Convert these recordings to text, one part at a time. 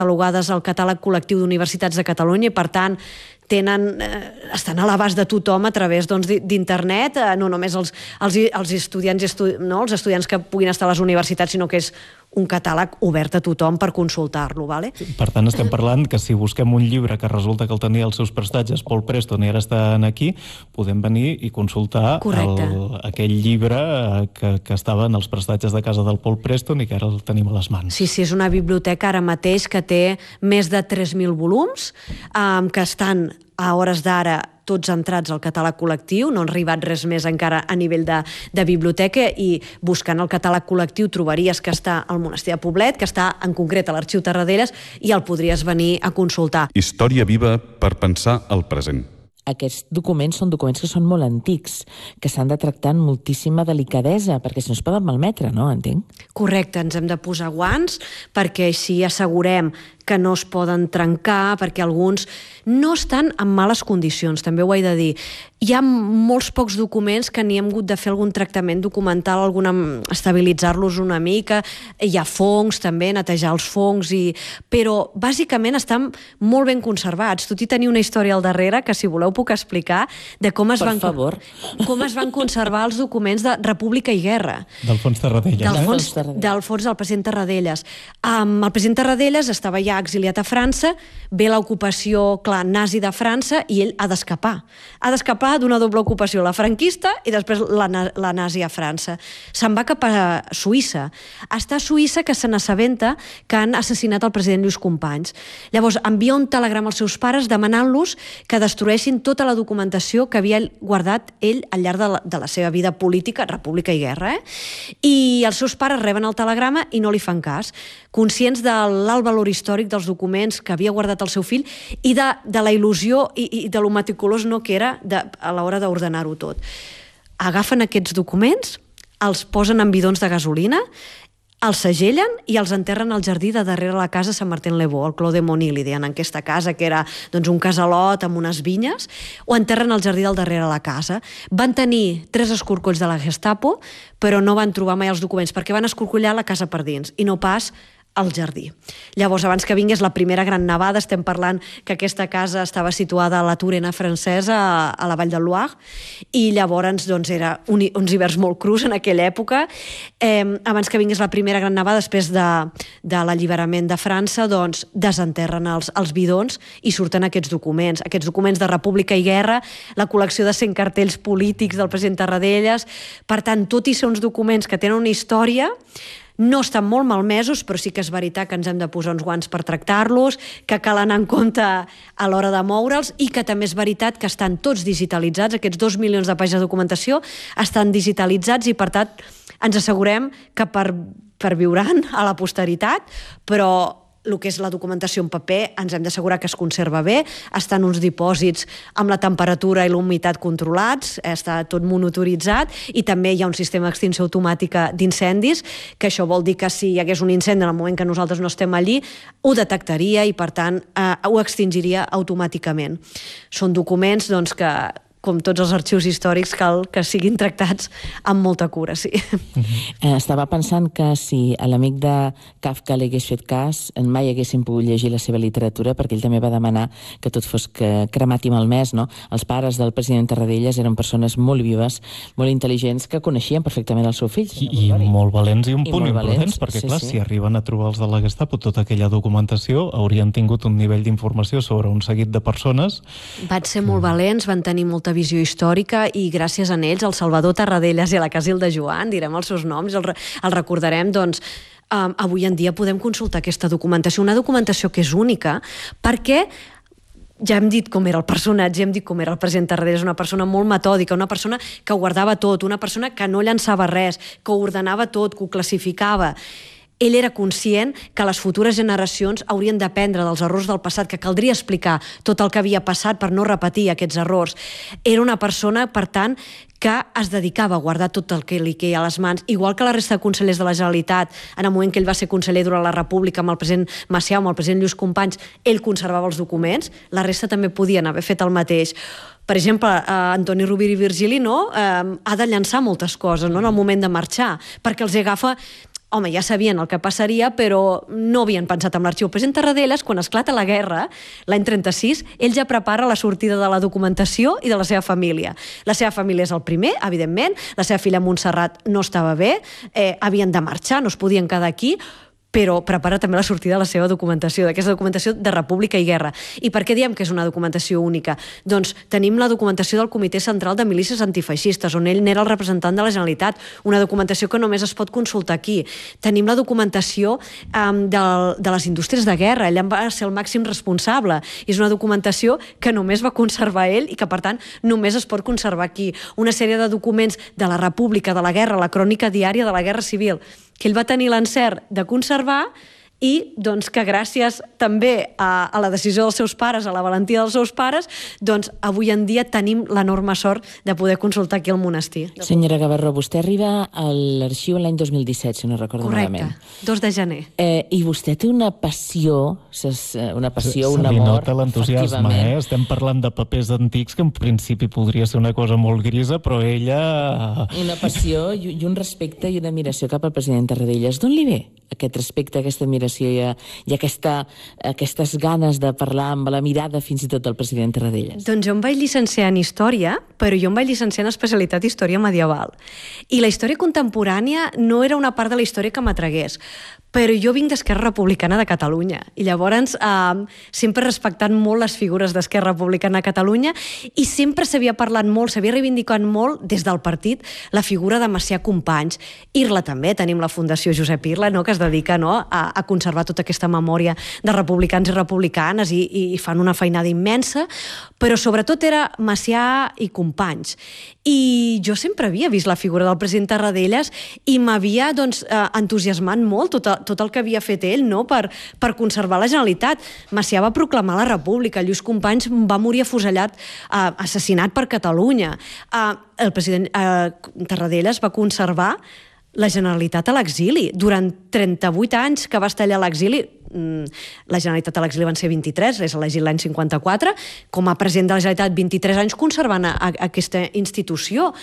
catalogades al catàleg col·lectiu d'universitats de Catalunya i, per tant, estan a l'abast de tothom a través d'internet, no només els estudiants que puguin estar a les universitats, sinó que és un catàleg obert a tothom per consultar-lo. Per tant, estem parlant que si busquem un llibre que resulta que el tenia als seus prestatges Paul Preston i ara està aquí, podem venir i consultar aquell llibre que estava en els prestatges de casa del Paul Preston i que ara el tenim a les mans. Sí, és una biblioteca ara mateix que té més de 3.000 volums, que estan a hores d'ara tots entrats al catàleg col·lectiu, no han arribat res més encara a nivell de biblioteca, i buscant el catàleg col·lectiu trobaries que està al Monestir de Poblet, que està en concret a l'Arxiu Tarradellas, i el podries venir a consultar. Història viva per pensar el present. Aquests documents són documents que són molt antics, que s'han de tractar amb moltíssima delicadesa, perquè si no es poden malmetre, no? Entenc? Correcte, ens hem de posar guants perquè així assegurem que no es poden trencar, perquè alguns no estan en males condicions, també ho he de dir. Hi ha molts pocs documents que n'hi hem hagut de fer algun tractament documental, estabilitzar-los una mica, hi ha fongs també, netejar els fongs, però bàsicament estan molt ben conservats. Tot i tenir una història al darrere, que si voleu puc explicar, de com es van conservar els documents de República i Guerra. D'Alfons Tarradellas. D'Alfons, del president Tarradellas. El president Tarradellas estava ja exiliat a França, ve l'ocupació, clar, nazi de França, i ell ha d'escapar. Ha d'escapar d'una doble ocupació, la franquista i després la nazi a França. Se'n va cap a Suïssa. Està a Suïssa que se n'assabenta que han assassinat el president Lluís Companys. Llavors envia un telegrama als seus pares demanant-los que destrueixin tota la documentació que havia guardat ell al llarg de la seva vida política, República i Guerra. I els seus pares reben el telegrama i no li fan cas, conscients de l'alt valor històric dels documents que havia guardat el seu fill i de la il·lusió i de lo meticulós que era a l'hora d'ordenar-ho tot. Agafen aquests documents, els posen en bidons de gasolina, els segellen i els enterren al jardí de darrere la casa Sant Martin-le-Beau, el Clos de Mony, li deien, en aquesta casa que era un casalot amb unes vinyes, ho enterren al jardí del darrere la casa. Van tenir 3 escorcolls de la Gestapo, però no van trobar mai els documents, perquè van escorcollar la casa per dins i no pas al jardí. Llavors, abans que vingués la primera gran nevada, estem parlant que aquesta casa estava situada a la Turena francesa, a la Vall del Loire, i llavors era uns hiverns molt crus en aquella època. Abans que vingués la primera gran nevada, després de l'alliberament de França, desenterren els bidons i surten aquests documents de República i Guerra, la col·lecció de 100 cartells polítics del president Tarradellas. Per tant, tot i ser uns documents que tenen una història, no estan molt malmesos, però sí que és veritat que ens hem de posar uns guants per tractar-los, que cal anar en compte a l'hora de moure'ls, i que també és veritat que estan tots digitalitzats. Aquests 2 milions de pàgines de documentació estan digitalitzats i, per tant, ens assegurem que perviuran a la posteritat, però el que és la documentació en paper ens hem d'assegurar que es conserva bé, està en uns dipòsits amb la temperatura i la humitat controlats, està tot monitoritzat, i també hi ha un sistema d'extinció automàtica d'incendis, que això vol dir que si hi hagués un incendi en el moment que nosaltres no estem allí, ho detectaria i, per tant, ho extingiria automàticament. Són documents que, com tots els arxius històrics, cal que siguin tractats amb molta cura, sí. Estava pensant que si a l'amic de Kafka li hagués fet cas, mai haguéssim pogut llegir la seva literatura, perquè ell també va demanar que tot fos cremat i malmès, no? Els pares del president Tarradellas eren persones molt vives, molt intel·ligents, que coneixien perfectament el seu fill. I molt valents i un punt imprudents, perquè, clar, si arriben a trobar els de la Gestapo tota aquella documentació, haurien tingut un nivell d'informació sobre un seguit de persones. Van ser molt valents, van tenir molta visió històrica, i gràcies a ells, el Salvador Tarradellas i a la Casilda Joan, direm els seus noms, el recordarem, avui en dia podem consultar aquesta documentació, una documentació que és única, perquè ja hem dit com era el personatge, hem dit com era el president Tarradellas, una persona molt metòdica, una persona que ho guardava tot, una persona que no llançava res, que ho ordenava tot, que ho classificava. Ell era conscient que les futures generacions haurien d'aprendre dels errors del passat, que caldria explicar tot el que havia passat per no repetir aquests errors. Era una persona, per tant, que es dedicava a guardar tot el que li queia a les mans, igual que la resta de consellers de la Generalitat. En el moment que ell va ser conseller durant la República amb el president Macià, amb el president Lluís Companys, ell conservava els documents, la resta també podien haver fet el mateix. Per exemple, Antoni Rovira i Virgili ha de llançar moltes coses en el moment de marxar, perquè els agafa home, ja sabien el que passaria, però no havien pensat en l'arxiu. El president Tarradellas, quan esclata la guerra, l'any 36, ell ja prepara la sortida de la documentació i de la seva família. La seva família és el primer, evidentment, la seva filla Montserrat no estava bé, havien de marxar, no es podien quedar aquí, però prepara també la sortida de la seva documentació, d'aquesta documentació de República i Guerra. I per què diem que és una documentació única? Doncs tenim la documentació del Comitè Central de Milícies Antifeixistes, on ell n'era el representant de la Generalitat, una documentació que només es pot consultar aquí. Tenim la documentació de les indústries de guerra, ell en va ser el màxim responsable, i és una documentació que només va conservar ell i que, per tant, només es pot conservar aquí. Una sèrie de documents de la República, de la Guerra, la crònica diària de la Guerra Civil, que ell va tenir l'encert de conservar i doncs, que gràcies també a la decisió dels seus pares, a la valentia dels seus pares, doncs avui en dia tenim l'enorme sort de poder consultar aquí al monestir. Senyora Gavarró, vostè arriba a l'arxiu l'any 2017, si no recordo malament. Correcte, 2 de gener. I vostè té una passió, un amor... Se li nota l'entusiasme, Estem parlant de papers antics, que en principi podria ser una cosa molt grisa, però ella... Una passió i un respecte i una admiració cap al president Tarradellas. D'on li ve aquest respecte, aquesta admiració i aquestes ganes de parlar amb la mirada fins i tot del president Tarradellas? Doncs jo em vaig llicenciar en Història, però jo em vaig llicenciar en especialitat Història Medieval. I la història contemporània no era una part de la història que m'atragués, però jo vinc d'Esquerra Republicana de Catalunya i llavors sempre he respectat molt les figures d'Esquerra Republicana de Catalunya i sempre s'havia parlat molt, s'havia reivindicat molt des del partit la figura de Macià Companys. Irla també, tenim la Fundació Josep Irla, que es dedica a conservar tota aquesta memòria de republicans i republicanes i fan una feinada immensa, però sobretot era Macià i Companys. I jo sempre havia vist la figura del president Tarradellas i m'havia entusiasmat molt tot el que havia fet ell per conservar la Generalitat. Macià va proclamar la República, Lluís Companys va morir afusellat, assassinat per Catalunya. El president Tarradellas va conservar la Generalitat a l'exili. Durant 38 anys que va estar allà a l'exili, la Generalitat a l'exili van ser 23, és elegit l'any 54, com a president de la Generalitat 23 anys conservant aquesta institució.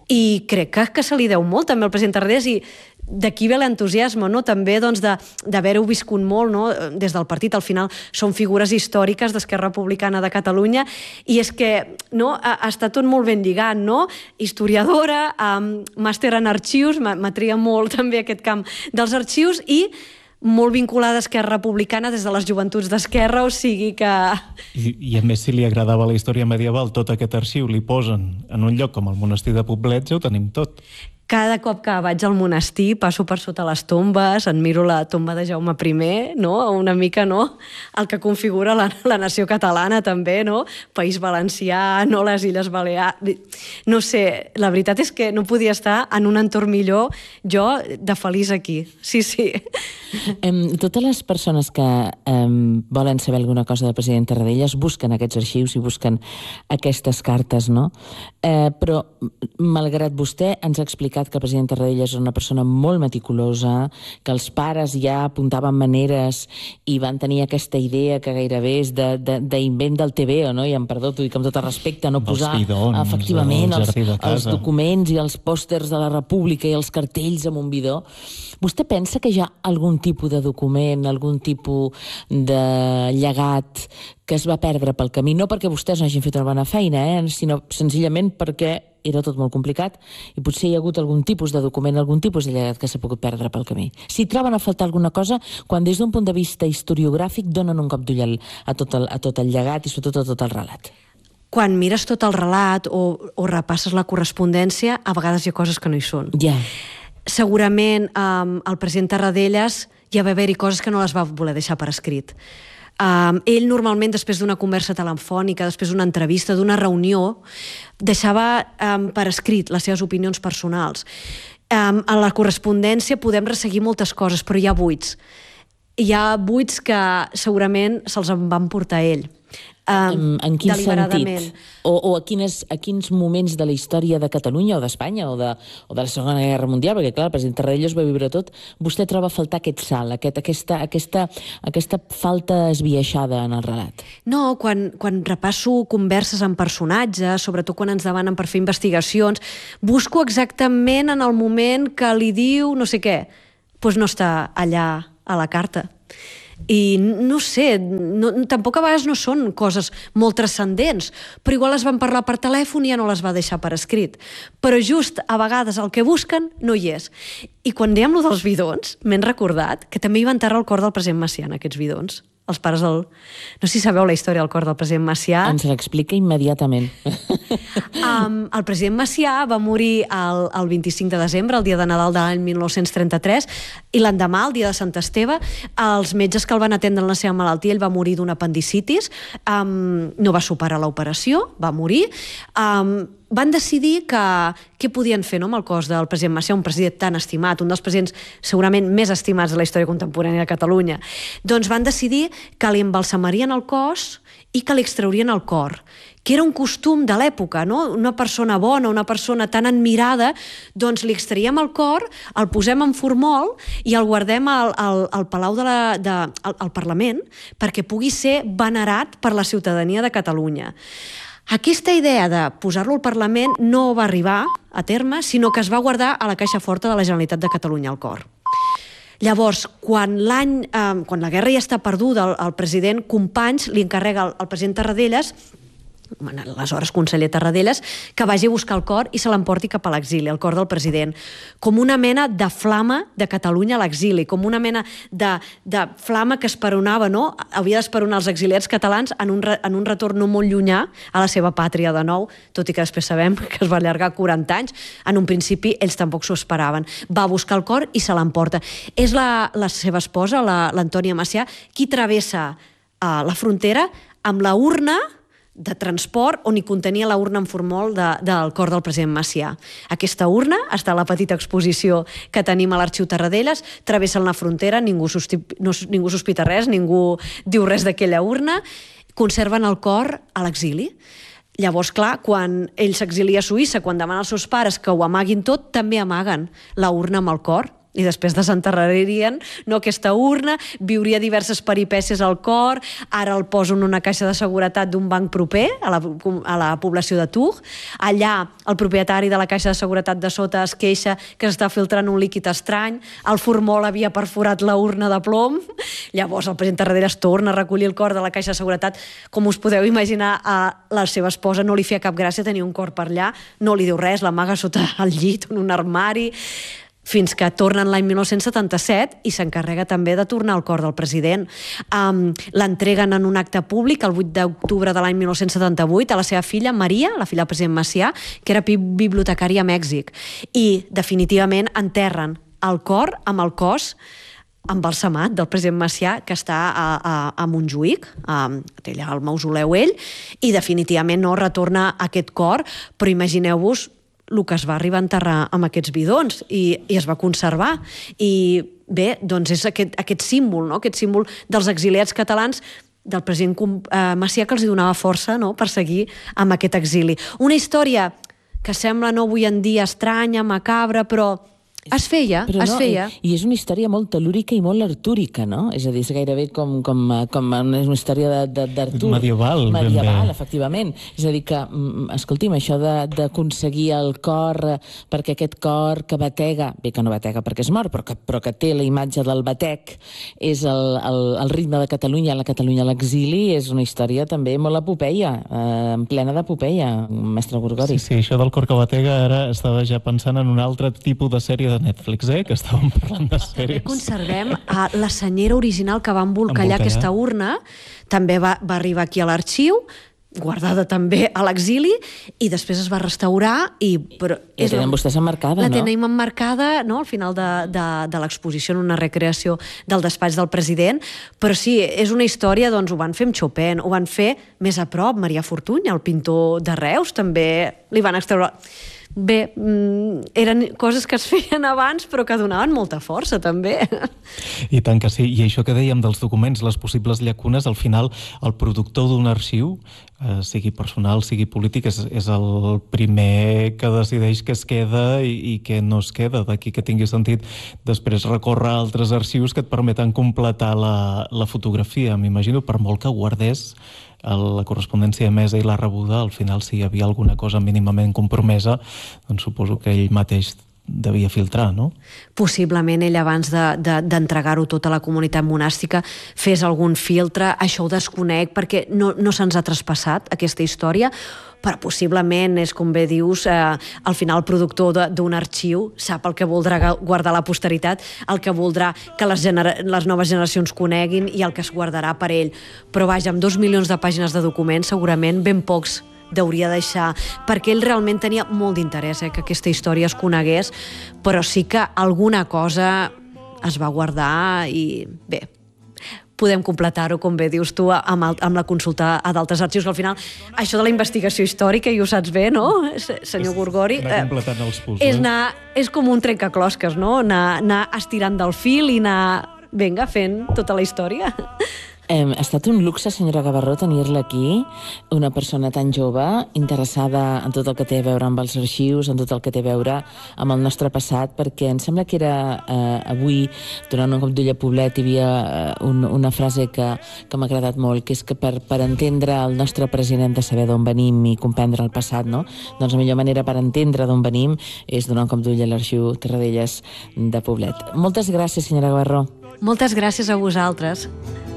I crec que se li deu molt també al president Tarradellas i d'aquí ve l'entusiasme, també d'haver-ho viscut molt des del partit. Al final són figures històriques d'Esquerra Republicana de Catalunya i és que està tot molt ben lligat, historiadora, màster en arxius, m'atria molt també aquest camp dels arxius i molt vinculada a Esquerra Republicana des de les joventuts d'Esquerra, o sigui que... I a més, si li agradava la història medieval, tot aquest arxiu li posen en un lloc com el monestir de Poblet, ja ho tenim tot. Cada cop que vaig al monestir passo per sota les tombes, admiro la tomba de Jaume I, una mica el que configura la nació catalana també, País Valencià, les Illes Balears... No sé, la veritat és que no podia estar en un entorn millor jo de feliç aquí. Sí. Totes les persones que volen saber alguna cosa del president Tarradellas busquen aquests arxius i busquen aquestes cartes, però malgrat vostè ens ha explicat que el president Tarradellas és una persona molt meticulosa, que els pares ja apuntaven maneres i van tenir aquesta idea que gairebé és d'invent del TVO, i em perdó, t'ho dic amb tot el respecte, posar efectivament els documents i els pòsters de la República i els cartells en un bidó. Vostè pensa que hi ha algun tipus de document, algun tipus de llegat que es va perdre pel camí, no perquè vostès no hagin fet una bona feina, sinó senzillament perquè era tot molt complicat i potser hi ha hagut algun tipus de document, algun tipus de llegat que s'ha pogut perdre pel camí. Si troben a faltar alguna cosa, quan des d'un punt de vista historiogràfic donen un cop d'ull a tot el llegat i sobretot a tot el relat. Quan mires tot el relat o repasses la correspondència, a vegades hi ha coses que no hi són. Segurament el president Tarradellas ja va haver-hi coses que no les va voler deixar per escrit. Ell normalment, després d'una conversa telefònica, després d'una entrevista, d'una reunió, deixava per escrit les seves opinions personals. En la correspondència podem resseguir moltes coses, però hi ha buits. Hi ha buits que segurament se'ls en van portar ell. En quin sentit? O a quins moments de la història de Catalunya o d'Espanya o de la Segona Guerra Mundial, perquè clar, el president Tarradellas va viure tot, vostè troba a faltar aquest salt, aquesta falta esbiaixada en el relat? No, quan repasso converses amb personatges, sobretot quan ens demanen per fer investigacions, busco exactament en el moment que li diu no sé què, doncs no està allà a la carta. I no sé, tampoc a vegades no són coses molt transcendents, però igual es van parlar per telèfon i ja no les va deixar per escrit. Però just a vegades el que busquen no hi és. I quan dèiem lo dels bidons, m'he recordat que també hi va enterrar el cor del president Macià en aquests bidons. Els pares del... No sé si sabeu la història del cor del president Macià. Ens l'explica immediatament. El president Macià va morir el 25 de desembre, el dia de Nadal de l'any 1933, i l'endemà, el dia de Sant Esteve, els metges que el van atendre en la seva malaltia, ell va morir d'una apendicitis, no va superar l'operació, va morir. Van decidir què podien fer amb el cos del president Macià, un president tan estimat, un dels presidents segurament més estimats de la història contemporània de Catalunya. Doncs van decidir que li embalsamarien el cos i que li extraurien el cor, que era un costum de l'època, no? Una persona bona, una persona tan admirada, doncs li extraiem el cor, el posem en formol i el guardem al Palau al Parlament perquè pugui ser venerat per la ciutadania de Catalunya. Aquesta idea de posar-lo al Parlament no va arribar a terme, sinó que es va guardar a la Caixa Forta de la Generalitat de Catalunya, el cor. Llavors, quan la guerra ja està perduda, el president Companys li encarrega al president Tarradellas, aleshores conseller Tarradellas, que vagi a buscar el cor i se l'emporti cap a l'exili, el cor del president, com una mena de flama de Catalunya a l'exili, com una mena de flama que esperonava, no? Havia d'esperonar els exiliats catalans en un retorn no molt llunyà a la seva pàtria de nou, tot i que després sabem que es va allargar 40 anys. En un principi ells tampoc s'ho esperaven. Va buscar el cor i se l'emporta. És la seva esposa, l'Antònia Macià, qui travessa la frontera amb la urna de transport on hi contenia la urna en formol del cor del president Macià. Aquesta urna està a la petita exposició que tenim a l'Arxiu Tarradellas, travessen la frontera, ningú sospita res, ningú diu res d'aquella urna, conserven el cor a l'exili. Llavors, clar, quan ell s'exilia a Suïssa, quan demanen als seus pares que ho amaguin tot, també amaguen la urna amb el cor. I després desenterrarien aquesta urna, viuria diverses peripècies al cor, ara el posen en una caixa de seguretat d'un banc proper a la població de Tours. Allà el propietari de la caixa de seguretat de sota es queixa que s'està filtrant un líquid estrany, el formol havia perforat la urna de plom, llavors el president Tarradellas torna a recollir el cor de la caixa de seguretat. Com us podeu imaginar, a la seva esposa no li feia cap gràcia tenir un cor per allà, no li diu res, l'amaga sota el llit, en un armari, fins que tornen l'any 1977 i s'encarrega també de tornar el cor del president. L'entreguen en un acte públic el 8 d'octubre de l'any 1978 a la seva filla Maria, la filla del president Macià, que era bibliotecària a Mèxic. I definitivament enterren el cor amb el cos embalsamat del president Macià, que està a Montjuïc, té allà el mausoleu ell, i definitivament no retorna aquest cor, però imagineu-vos el que es va arribar a enterrar amb aquests bidons i es va conservar. I bé, doncs és aquest símbol, no? Aquest símbol dels exiliats catalans, del president Macià, que els donava força, no?, per seguir amb aquest exili. Una història que sembla avui en dia estranya, macabra, però es feia. I és una història molt telúrica i molt artúrica, no? És a dir, és gairebé com una història d'Artur. Medieval, efectivament. És a dir que, escolti'm, això d'aconseguir el cor, perquè aquest cor que batega, bé que no batega perquè és mort, però que té la imatge del batec, és el ritme de Catalunya, la Catalunya a l'exili, és una història també molt epopeia, plena d'epopeia, mestre Gorgori. Sí, això del cor que batega, ara estava ja pensant en un altre tipus de sèrie de Netflix, que estàvem parlant de sèries. Conservem la senyera original que va embolcallar aquesta urna, també va arribar aquí a l'arxiu, guardada també a l'exili, i després es va restaurar. La tenen vostès emmarcada, no? La tenim emmarcada, no?, al final de l'exposició, en una recreació del despatx del president, però sí, és una història, doncs ho van fer amb Chopin, ho van fer més a prop, Marià Fortuny, el pintor de Reus, també li van extreure... Bé, eren coses que es feien abans però que donaven molta força també. I tant que sí, i això que dèiem dels documents, les possibles llacunes, al final el productor d'un arxiu, sigui personal, sigui polític, és el primer que decideix què es queda i què no es queda. D'aquí que tingui sentit després recórrer a altres arxius que et permeten completar la fotografia. M'imagino, per molt que guardés la correspondència emesa i la rebuda, al final si hi havia alguna cosa mínimament compromesa, doncs suposo que ell mateix devia filtrar, no? Possiblement ell, abans d'entregar-ho tot a la comunitat monàstica, fes algun filtre. Això ho desconec perquè no se'ns ha traspassat aquesta història, però possiblement és, com bé dius, al final el productor d'un arxiu sap el que voldrà guardar la posteritat, el que voldrà que les noves generacions coneguin i el que es guardarà per ell. Però vaja, amb 2 milions de pàgines de documents segurament ben pocs deuria deixar, perquè ell realment tenia molt d'interès que aquesta història es conegués, però sí que alguna cosa es va guardar i bé, podem completar-ho, com bé dius tu, amb la consulta a d'altres arxius, que al final això de la investigació històrica, i ho saps bé, no, senyor Gorgori? Anar completant els puzzles. És com un trencaclosques, no? Anar estirant del fil i anar, vinga, fent tota la història. Ha estat un luxe, senyora Gavarró, tenir-la aquí, una persona tan jove, interessada en tot el que té a veure amb els arxius, en tot el que té a veure amb el nostre passat, perquè em sembla que era avui, donant un cop d'ull a Poblet, hi havia una frase que m'ha agradat molt, que és que per entendre el nostre present hem de saber d'on venim i comprendre el passat, no? Doncs la millor manera per entendre d'on venim és donar un cop d'ull a l'arxiu Terradellas de Poblet. Moltes gràcies, senyora Gavarró. Moltes gràcies a vosaltres.